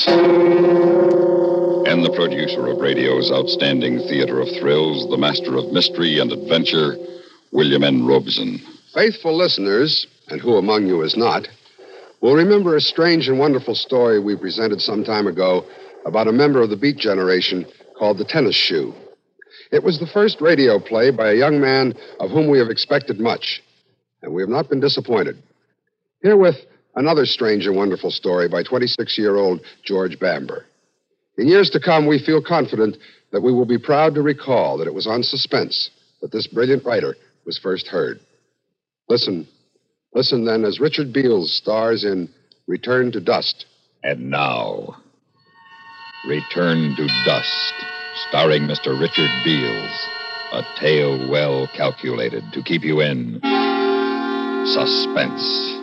And the producer of radio's outstanding theater of thrills, the master of mystery and adventure, William N. Robeson. Faithful listeners, and who among you is not, will remember a strange and wonderful story we presented some time ago about a member of the Beat Generation called the Tennis Shoe. It was the first radio play by a young man of whom we have expected much, and we have not been disappointed. Herewith, another strange and wonderful story by 26-year-old George Bamber. In years to come, we feel confident that we will be proud to recall that it was on Suspense that this brilliant writer was first heard. Listen then as Richard Beals stars in Return to Dust. And now, Return to Dust, starring Mr. Richard Beals. A tale well calculated to keep you in suspense.